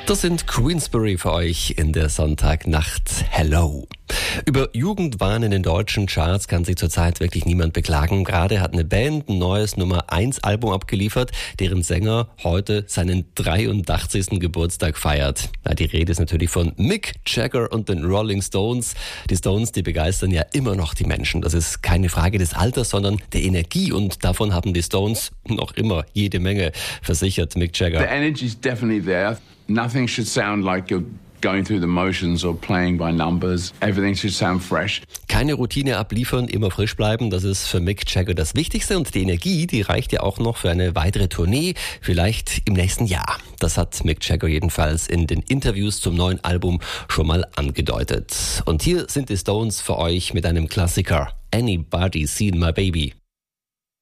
Das sind Queensberry für euch in der Sonntagnacht. Hello. Über Jugendwahn in den deutschen Charts kann sich zurzeit wirklich niemand beklagen. Gerade hat eine Band ein neues Nummer-1-Album abgeliefert, deren Sänger heute seinen 83. Geburtstag feiert. Die Rede ist natürlich von Mick Jagger und den Rolling Stones. Die Stones, die begeistern ja immer noch die Menschen. Das ist keine Frage des Alters, sondern der Energie. Und davon haben die Stones noch immer jede Menge, versichert Mick Jagger. The energy's definitely there. Nothing should sound like you're going through the motions or playing by numbers. Everything should sound fresh. Keine Routine abliefern, immer frisch bleiben, das ist für Mick Jagger das Wichtigste. Und die Energie, die reicht ja auch noch für eine weitere Tournee, vielleicht im nächsten Jahr. Das hat Mick Jagger jedenfalls in den Interviews zum neuen Album schon mal angedeutet. Und hier sind die Stones für euch mit einem Klassiker. Anybody Seen My Baby?